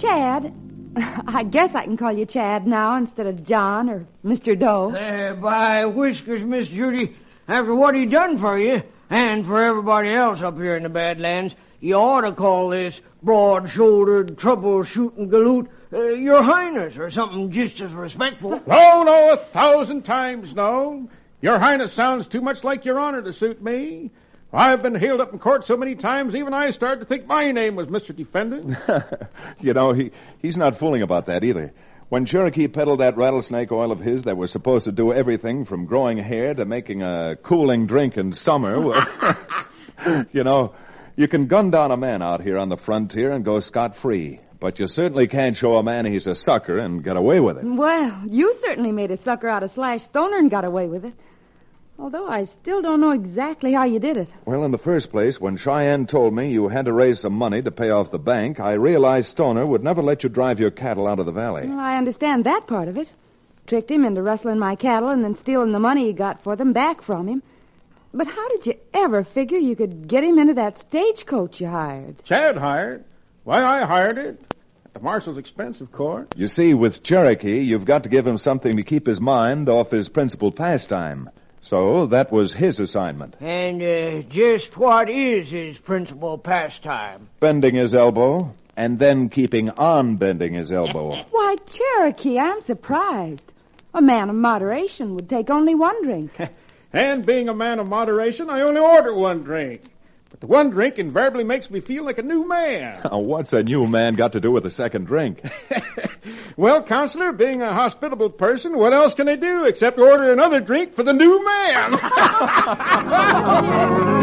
Chad. I guess I can call you Chad now instead of John or Mr. Doe. By whiskers, Miss Judy, after what he done for you, and for everybody else up here in the Badlands, you ought to call this broad-shouldered, trouble-shooting galoot Your Highness, or something just as respectful. No, 1,000 times no. Your Highness sounds too much like Your Honor to suit me. I've been hailed up in court so many times, even I started to think my name was Mr. Defendant. He's not fooling about that either. When Cherokee peddled that rattlesnake oil of his that was supposed to do everything from growing hair to making a cooling drink in summer, well, you can gun down a man out here on the frontier and go scot-free. But you certainly can't show a man he's a sucker and get away with it. Well, you certainly made a sucker out of Slash Stoner and got away with it. Although I still don't know exactly how you did it. Well, in the first place, when Cheyenne told me you had to raise some money to pay off the bank, I realized Stoner would never let you drive your cattle out of the valley. Well, I understand that part of it. Tricked him into rustling my cattle and then stealing the money he got for them back from him. But how did you ever figure you could get him into that stagecoach you hired? Chad hired? Why, I hired it. At the marshal's expense, of course. You see, with Cherokee, you've got to give him something to keep his mind off his principal pastime. So that was his assignment. And just what is his principal pastime? Bending his elbow, and then keeping on bending his elbow. Why, Cherokee, I'm surprised. A man of moderation would take only one drink. And being a man of moderation, I only order one drink. But the one drink invariably makes me feel like a new man. What's a new man got to do with a second drink? Well, Counselor, being a hospitable person, what else can I do except order another drink for the new man?